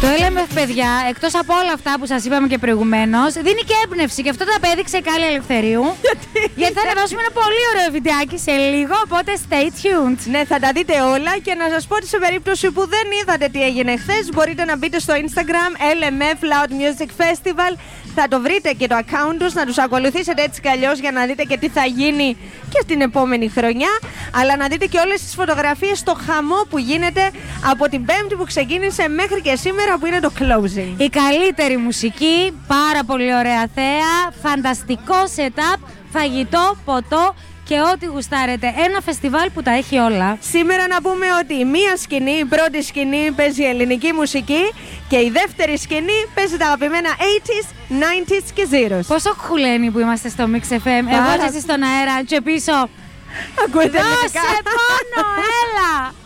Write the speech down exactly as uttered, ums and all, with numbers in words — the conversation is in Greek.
Το ελ εμ εφ, παιδιά, εκτός από όλα αυτά που σας είπαμε και προηγουμένως, δίνει και έμπνευση. Και αυτό το απέδειξε η Κάλλη Ελευθερίου. Γιατί, γιατί θα ανεβάσουμε ένα πολύ ωραίο βιντεάκι σε λίγο. Οπότε stay tuned. Ναι, θα τα δείτε όλα. Και να σας πω ότι σε περίπτωση που δεν είδατε τι έγινε χθες, μπορείτε να μπείτε στο Instagram ελ εμ εφ Loud Music Festival. Θα το βρείτε και το account τους, να τους ακολουθήσετε έτσι κι αλλιώς για να δείτε και τι θα γίνει και στην επόμενη χρονιά. Αλλά να δείτε και όλες τις φωτογραφίες στο χαμό που γίνεται από την Πέμπτη που ξεκίνησε μέχρι και σήμερα που είναι το closing. Η καλύτερη μουσική, πάρα πολύ ωραία θέα, φανταστικό setup, φαγητό, ποτό και ό,τι γουστάρετε. Ένα φεστιβάλ που τα έχει όλα. Σήμερα να πούμε ότι η μία σκηνή, η πρώτη σκηνή παίζει ελληνική μουσική και η δεύτερη σκηνή παίζει τα αγαπημένα ογδόντα, ενενήντα και zeros. Πόσο χουλένοι που είμαστε στο Mix εφ εμ. Εγώ και εσύ στον αέρα και πίσω. Ακούετε Δώσε πόνο, έλα!